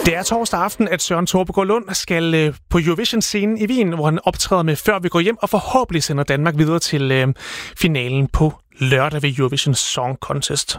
Det er torsdag aften, at Søren Torpegaard Lund skal på Eurovision-scenen i Wien, hvor han optræder med Før vi går hjem, og forhåbentlig sender Danmark videre til finalen på lørdag ved Eurovision Song Contest.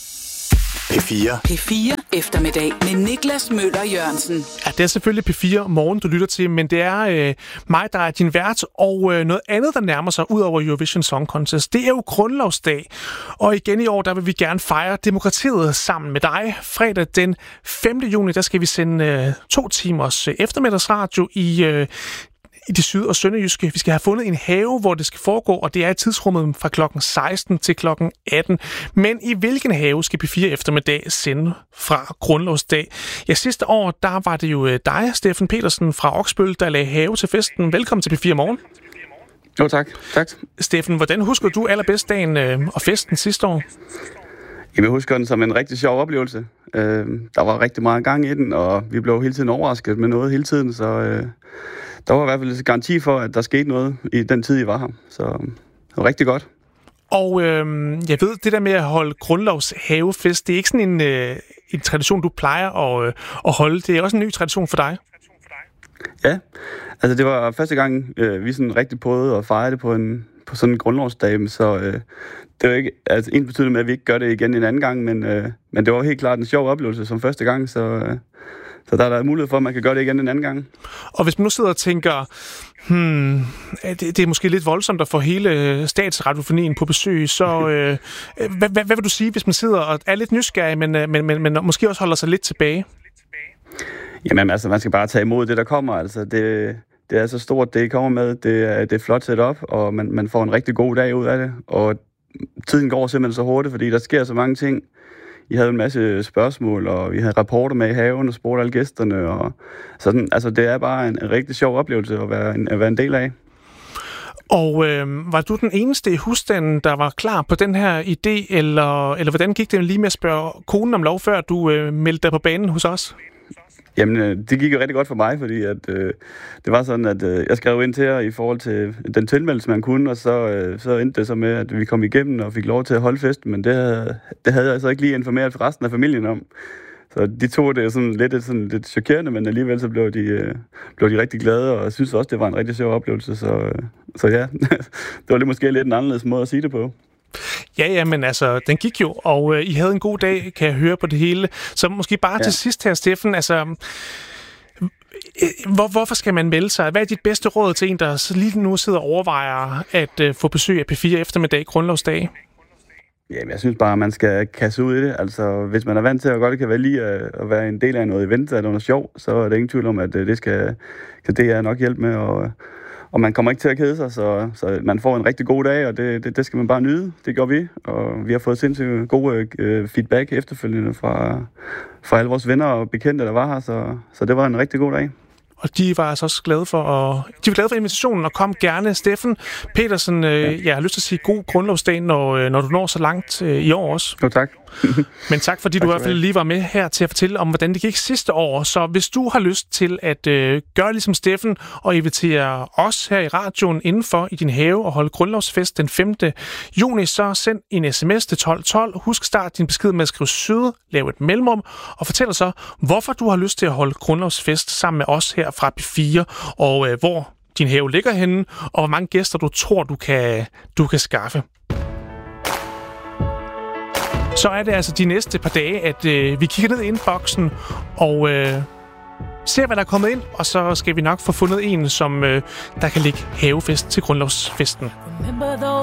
P4 eftermiddag med Niklas Møller Jørgensen. Ja, det er selvfølgelig P4 Morgen, du lytter til, men det er mig, der er din vært, og noget andet, der nærmer sig ud over Eurovision Song Contest. Det er jo grundlovsdag, og igen i år, der vil vi gerne fejre demokratiet sammen med dig. Fredag den 5. juni, der skal vi sende 2 timers eftermiddagsradio i det syd- og sønderjyske. Vi skal have fundet en have, hvor det skal foregå, og det er i tidsrummet fra klokken 16 til klokken 18. Men i hvilken have skal P4 eftermiddag sende fra grundlovsdag? Ja, sidste år, der var det jo dig, Steffen Petersen fra Oksbøl, der lagde have til festen. Velkommen til P4 Morgen. Jo, tak. Steffen, hvordan husker du allerbedst dagen og festen sidste år? Jamen, jeg husker den som en rigtig sjov oplevelse. Der var rigtig meget gang i den, og vi blev hele tiden overrasket med noget hele tiden, så der var i hvert fald en garanti for, at der skete noget i den tid, I var her. Så det var rigtig godt. Og jeg ved, det der med at holde grundlovshavefest, det er ikke sådan en tradition, du plejer at holde. Det er også en ny tradition for dig. Ja, altså det var første gang, vi sådan rigtig prøvede at fejre det på sådan en grundlovsdag, så det var ikke altså ensbetydende med, at vi ikke gør det igen en anden gang, men det var helt klart en sjov oplevelse som første gang, så der er der mulighed for, at man kan gøre det igen en anden gang. Og hvis man nu sidder og tænker, det er måske lidt voldsomt at få hele statsradiofonien på besøg, så hvad vil du sige, hvis man sidder og er lidt nysgerrig, men måske også holder sig lidt tilbage? Jamen altså, man skal bare tage imod det, der kommer. Altså, det er så stort, det I kommer med. Det er flot set op, og man får en rigtig god dag ud af det. Og tiden går simpelthen så hurtigt, fordi der sker så mange ting. I havde en masse spørgsmål, og vi havde rapporter med i haven og spurgte alle gæsterne. Og sådan, altså, det er bare en rigtig sjov oplevelse at være en del af. Og var du den eneste i husstanden, der var klar på den her idé, eller hvordan gik det lige med at spørge konen om lov, før du meldte dig på banen hos os? Jamen, det gik jo rigtig godt for mig, fordi at, det var sådan, at jeg skrev ind til jer i forhold til den tilmeldelse, man kunne, og så endte det så med, at vi kom igennem og fik lov til at holde festen, men det havde jeg så ikke lige informeret resten af familien om. Så de tog det sådan lidt chokerende, men alligevel så blev de rigtig glade, og jeg synes også, det var en rigtig sjov oplevelse, så ja, det var måske lidt en anderledes måde at sige det på. Ja, men altså, den gik jo, og I havde en god dag, kan jeg høre på det hele. Så måske bare til sidst her, Steffen, altså, hvorfor skal man melde sig? Hvad er dit bedste råd til en, der lige nu sidder og overvejer at få besøg af P4 eftermiddag grundlovsdag? Jamen, jeg synes bare, at man skal kaste ud i det. Altså, hvis man er vant til at godt kan vælge at være en del af noget event eller noget sjov, så er det ingen tvivl om, at det skal det nok hjælpe med, og man kommer ikke til at kede sig, så man får en rigtig god dag, og det skal man bare nyde. Det gør vi, og vi har fået sindssygt gode feedback efterfølgende fra alle vores venner og bekendte, der var her, så det var en rigtig god dag. Og de var altså også glade for invitationen, og kom gerne. Steffen Petersen, jeg har lyst til at sige god grundlovsdag, når du når så langt i år også. Jo, tak. Men tak, fordi du i hvert fald lige var med her til at fortælle om, hvordan det gik sidste år. Så hvis du har lyst til at gøre ligesom Steffen og invitere os her i radioen indenfor i din have og holde grundlovsfest den 5. juni, så send en sms til 1212. Husk start din besked med at skrive søde, lav et mellemrum og fortæl os så, hvorfor du har lyst til at holde grundlovsfest sammen med os her fra P4, og hvor din have ligger henne, og hvor mange gæster du tror, du kan skaffe. Så er det altså de næste par dage, at vi kigger ned i indboksen og ser, hvad der er kommet ind, og så skal vi nok få fundet en, som der kan ligge havefest til grundlovsfesten.